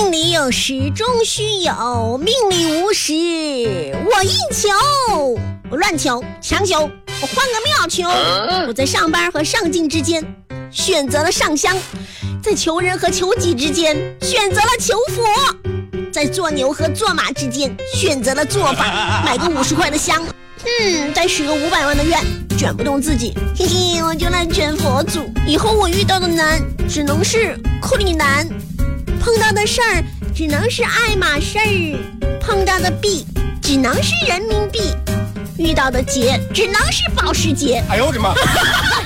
命里有时终须有，命里无时我硬求。我乱求，强求，我换个妙求。我在上班和上进之间选择了上香，在求人和求己之间选择了求佛，在做牛和做马之间选择了做法，买个50块的香，再许个500万的愿，卷不动自己，嘿嘿，我就来卷佛祖。以后我遇到的难只能是困难，碰到的事儿只能是爱马仕儿，碰到的币只能是人民币，遇到的劫只能是保时捷。 哎呦我的妈！